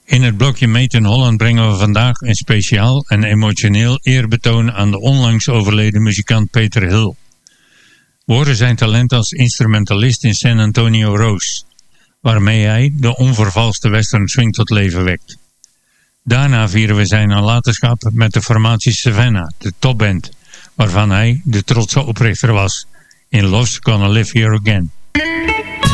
In het blokje Made in Holland brengen we vandaag een speciaal en emotioneel eerbetoon aan de onlangs overleden muzikant Peter Hill. We horen zijn talent als instrumentalist in San Antonio Rose, waarmee hij de onvervalste western swing tot leven wekt. Daarna vieren we zijn nalatenschap met de formatie Savannah, de topband, waarvan hij de trotse oprichter was in Love's Gonna Live Here Again.